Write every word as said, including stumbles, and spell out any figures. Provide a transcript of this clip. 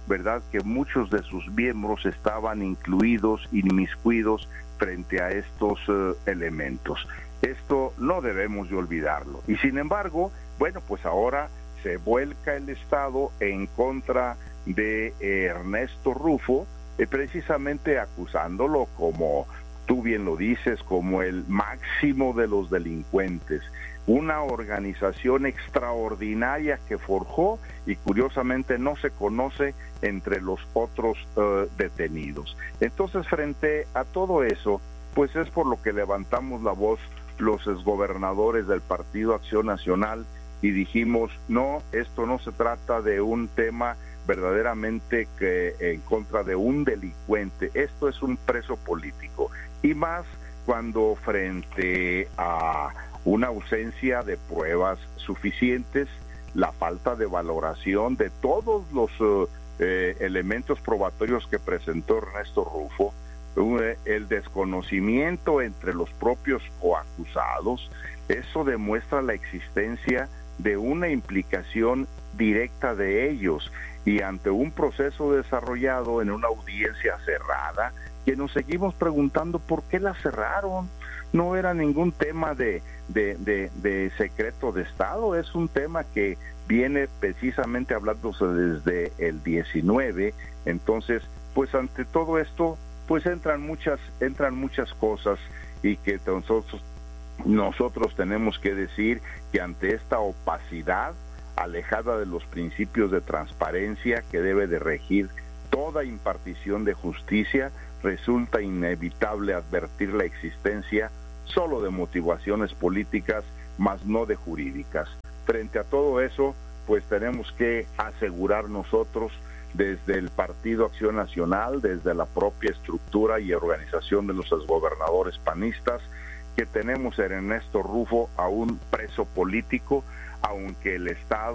¿verdad?, que muchos de sus miembros estaban incluidos, inmiscuidos frente a estos uh, elementos. Esto no debemos de olvidarlo. Y sin embargo, bueno, pues ahora se vuelca el Estado en contra de eh, Ernesto Rufo, eh, precisamente acusándolo, como tú bien lo dices, como el máximo de los delincuentes, una organización extraordinaria que forjó y curiosamente no se conoce entre los otros uh, detenidos. Entonces, frente a todo eso, pues es por lo que levantamos la voz los exgobernadores del Partido Acción Nacional y dijimos, no, esto no se trata de un tema verdaderamente que en contra de un delincuente, esto es un preso político, y más cuando frente a una ausencia de pruebas suficientes, la falta de valoración de todos los uh, eh, elementos probatorios que presentó Ernesto Rufo, uh, el desconocimiento entre los propios coacusados, eso demuestra la existencia de una implicación directa de ellos, y ante un proceso desarrollado en una audiencia cerrada, que nos seguimos preguntando por qué la cerraron. No era ningún tema de, de, de, de secreto de Estado, es un tema que viene precisamente hablándose desde el diecinueve, entonces, pues ante todo esto, pues entran muchas, entran muchas cosas, y que nosotros, nosotros tenemos que decir que ante esta opacidad, alejada de los principios de transparencia que debe de regir toda impartición de justicia, resulta inevitable advertir la existencia solo de motivaciones políticas, mas no de jurídicas. Frente a todo eso, pues tenemos que asegurar nosotros, desde el Partido Acción Nacional, desde la propia estructura y organización de los exgobernadores panistas, que tenemos a Ernesto Rufo a un preso político, aunque el Estado